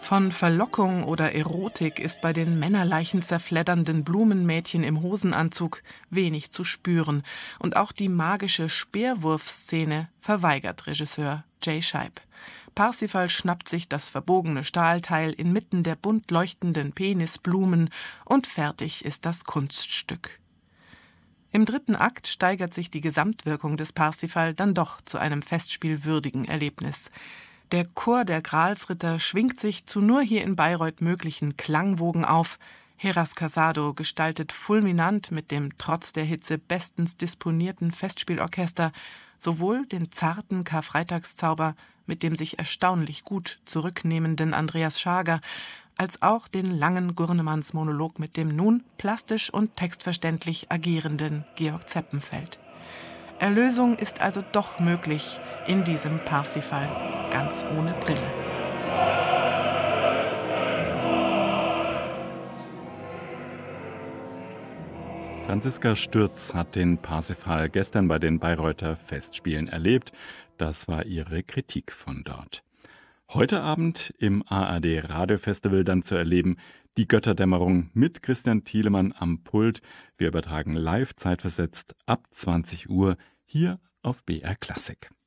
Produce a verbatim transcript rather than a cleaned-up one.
Von Verlockung oder Erotik ist bei den Männerleichen zerfleddernden Blumenmädchen im Hosenanzug wenig zu spüren. Und auch die magische Speerwurfszene verweigert Regisseur Jay Scheib. Parsifal schnappt sich das verbogene Stahlteil inmitten der bunt leuchtenden Penisblumen und fertig ist das Kunststück. Im dritten Akt steigert sich die Gesamtwirkung des Parsifal dann doch zu einem festspielwürdigen Erlebnis. Der Chor der Gralsritter schwingt sich zu nur hier in Bayreuth möglichen Klangwogen auf. Heras Casado gestaltet fulminant mit dem trotz der Hitze bestens disponierten Festspielorchester sowohl den zarten Karfreitagszauber mit dem sich erstaunlich gut zurücknehmenden Andreas Schager, als auch den langen Gurnemanns-Monolog mit dem nun plastisch und textverständlich agierenden Georg Zeppenfeld. Erlösung ist also doch möglich in diesem Parsifal, ganz ohne Brille. Franziska Stürz hat den Parsifal gestern bei den Bayreuther Festspielen erlebt. Das war ihre Kritik von dort. Heute Abend im A R D Radiofestival dann zu erleben, die Götterdämmerung mit Christian Thielemann am Pult. Wir übertragen live zeitversetzt ab zwanzig Uhr hier auf B R Klassik.